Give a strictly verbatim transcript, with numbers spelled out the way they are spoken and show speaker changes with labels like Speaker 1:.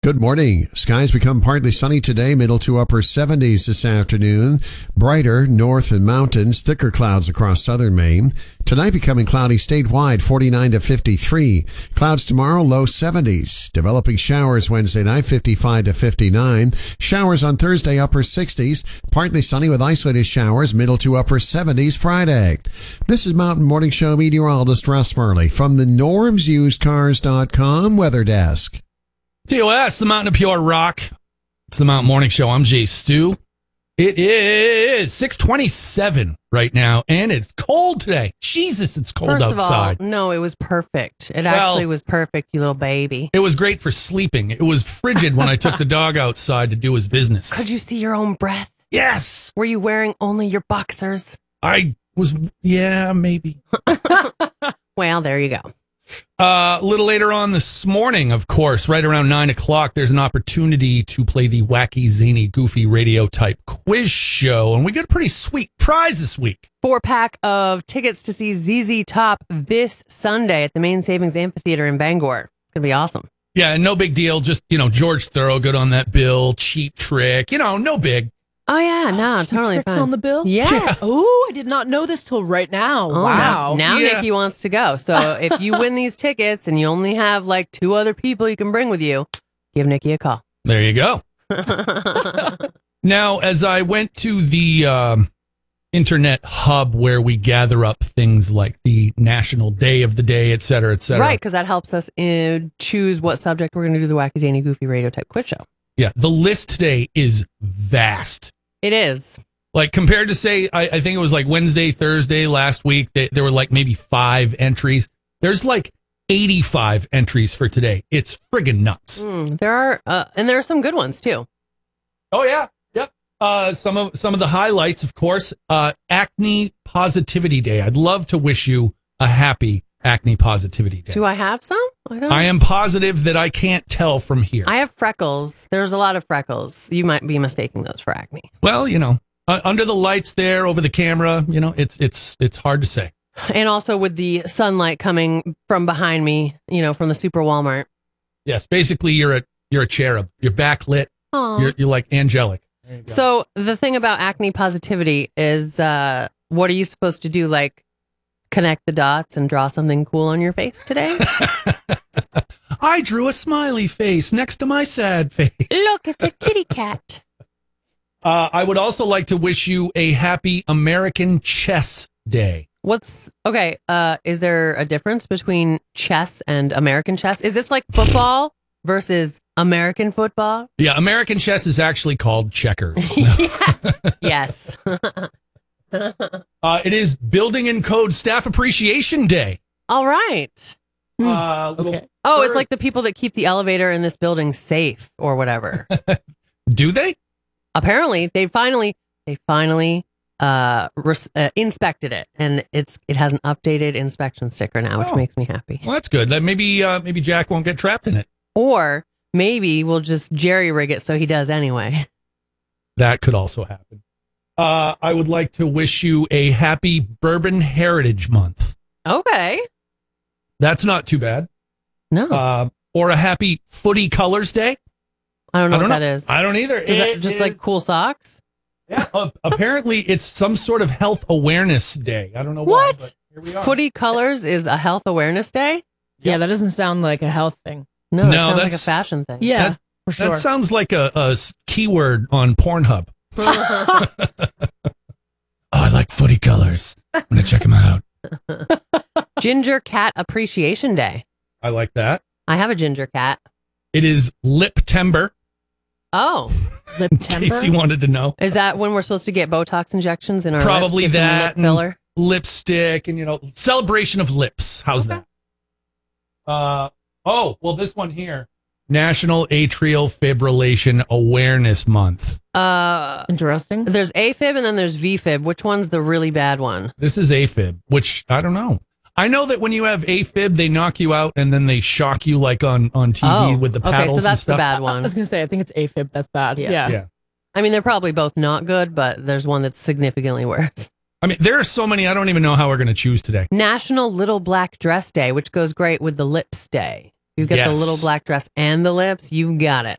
Speaker 1: Good morning. Skies become partly sunny today, middle to upper seventies this afternoon. Brighter north and mountains, thicker clouds across southern Maine. Tonight becoming cloudy statewide, forty-nine to fifty-three. Clouds tomorrow, low seventies. Developing showers Wednesday night, fifty-five to fifty-nine. Showers on Thursday, upper sixties. Partly sunny with isolated showers, middle to upper seventies Friday. This is Mountain Morning Show meteorologist Russ Murley from the norms used cars dot com weather desk.
Speaker 2: T O S, the Mountain of Pure Rock. It's the Mountain Morning Show. I'm Jay Stu. It is six twenty-seven right now, and it's cold today. Jesus, it's cold
Speaker 3: First
Speaker 2: outside.
Speaker 3: Of all, no, it was perfect. It
Speaker 2: Well,
Speaker 3: actually was perfect, you little baby.
Speaker 2: It was great for sleeping. It was frigid when I took the dog outside to do his business.
Speaker 3: Could you see your own breath?
Speaker 2: Yes.
Speaker 3: Were you wearing only your boxers?
Speaker 2: I was, yeah, maybe.
Speaker 3: Well, there you go.
Speaker 2: Uh, a little later on this morning, of course, right around nine o'clock, there's an opportunity to play the wacky, zany, goofy radio type quiz show. And we got a pretty sweet prize this week.
Speaker 3: Four pack of tickets to see Z Z Top this Sunday at the Main Savings Amphitheater in Bangor. It's going to be awesome.
Speaker 2: Yeah, no big deal. Just, you know, George Thorogood on that bill, Cheap Trick, you know, no big.
Speaker 3: Oh, yeah, no, totally
Speaker 4: Tricks
Speaker 3: fine.
Speaker 4: on the bill?
Speaker 3: Yes.
Speaker 2: Yeah.
Speaker 4: Oh, I did not know this till right now.
Speaker 3: Oh,
Speaker 4: Wow.
Speaker 3: Now, now
Speaker 2: Yeah.
Speaker 3: Nikki wants to go. So if you win these tickets and you only have like two other people you can bring with you, give Nikki a call.
Speaker 2: There you go. Now, as I went to the um, internet hub where we gather up things like the National Day of the Day, et cetera, et cetera.
Speaker 3: Right, because that helps us uh, choose what subject we're going to do the wacky, zany, goofy radio type quiz show.
Speaker 2: Yeah, the list today is vast.
Speaker 3: It is.
Speaker 2: Like compared to, say, I, I think it was like Wednesday, Thursday last week, they, there were like maybe five entries. There's like eighty-five entries for today. It's friggin' nuts.
Speaker 3: Mm, there are, uh, and there are some good ones too.
Speaker 2: Oh, yeah. Yep. Uh, some of some of the highlights, of course, uh, Acne Positivity Day. I'd love to wish you a happy Acne Positivity Day.
Speaker 3: Do I have some? I, don't
Speaker 2: I am positive that I can't tell from here.
Speaker 3: I have freckles. There's a lot of freckles. You might be mistaking those for acne.
Speaker 2: Well, you know, uh, under the lights there, over the camera, you know, it's it's it's hard to say.
Speaker 3: And also with the sunlight coming from behind me, you know, from the Super Walmart.
Speaker 2: Yes, basically, you're a you're a cherub. You're backlit.
Speaker 3: Aww.
Speaker 2: You're you're like angelic.
Speaker 3: So the thing about acne positivity is, uh, what are you supposed to do? Like connect the dots and draw something cool on your face today?
Speaker 2: I drew a smiley face next to my sad face.
Speaker 3: Look, it's a kitty cat.
Speaker 2: Uh, I would also like to wish you a happy American Chess Day.
Speaker 3: What's okay? Uh, is there a difference between chess and American chess? Is this like football versus American football?
Speaker 2: Yeah, American chess is actually called checkers.
Speaker 3: Yes.
Speaker 2: uh, it is Building and Code Staff Appreciation Day.
Speaker 3: All right.
Speaker 2: Uh, little
Speaker 4: Okay.
Speaker 3: Oh, it's
Speaker 2: third-
Speaker 3: like the people that keep the elevator in this building safe or whatever.
Speaker 2: Do they?
Speaker 3: Apparently, they finally they finally uh, res- uh inspected it, and it's it has an updated inspection sticker now, which
Speaker 2: Oh.
Speaker 3: makes me happy.
Speaker 2: Well, that's good. That maybe uh, maybe Jack won't get trapped in it.
Speaker 3: Or maybe we'll just jerry rig it so he does anyway.
Speaker 2: That could also happen. Uh, I would like to wish you a happy Bourbon Heritage Month.
Speaker 3: Okay.
Speaker 2: That's not too bad.
Speaker 3: No,
Speaker 2: Uh, or a happy Footy Colors Day.
Speaker 3: I don't know
Speaker 2: I don't
Speaker 3: what
Speaker 2: know.
Speaker 3: that is.
Speaker 2: I don't either.
Speaker 3: Does that
Speaker 2: It
Speaker 3: just
Speaker 2: is-
Speaker 3: like cool socks?
Speaker 2: Yeah, uh, apparently it's some sort of health awareness day. I don't know why.
Speaker 3: What?
Speaker 2: But here we are.
Speaker 3: Footy Colors is a health awareness day?
Speaker 4: Yeah, that doesn't sound like a health thing.
Speaker 3: No,
Speaker 2: No,
Speaker 3: it sounds like a
Speaker 2: that's-
Speaker 3: fashion thing.
Speaker 4: Yeah,
Speaker 2: That-
Speaker 4: for sure.
Speaker 2: That sounds like a, a s- keyword on Pornhub. Oh, I like Footy Colors. I'm going to check them out.
Speaker 3: Ginger Cat Appreciation Day.
Speaker 2: I like that.
Speaker 3: I have a ginger cat.
Speaker 2: It is Lip-Tember,
Speaker 3: Oh,
Speaker 4: Lip
Speaker 2: in
Speaker 4: temper.
Speaker 2: case you wanted to know.
Speaker 3: is that when we're supposed to get Botox injections in our
Speaker 2: Probably
Speaker 3: lips? Get some
Speaker 2: that.
Speaker 3: lip filler.
Speaker 2: and lipstick and, you know, celebration of lips. How's that? Uh, oh, well, this one here. National Atrial Fibrillation Awareness Month.
Speaker 3: Uh,
Speaker 4: Interesting.
Speaker 3: there's AFib and then there's VFib. Which one's the really bad one?
Speaker 2: This is AFib, which I don't know. I know that when you have AFib, they knock you out and then they shock you like on, on T V
Speaker 3: Oh,
Speaker 2: with the
Speaker 3: okay,
Speaker 2: paddles
Speaker 3: so that's
Speaker 2: and
Speaker 3: the
Speaker 2: stuff.
Speaker 3: bad
Speaker 4: I
Speaker 3: one.
Speaker 4: was going to say, I think it's AFib. That's bad.
Speaker 3: Yeah.
Speaker 4: Yeah.
Speaker 2: Yeah.
Speaker 3: I mean, they're probably both not good, but there's one that's significantly worse.
Speaker 2: I mean, there are so many, I don't even know how we're going to choose today.
Speaker 3: National Little Black Dress Day, which goes great with the Lips Day. You get the
Speaker 2: Yes.
Speaker 3: little black dress and the lips, you got it.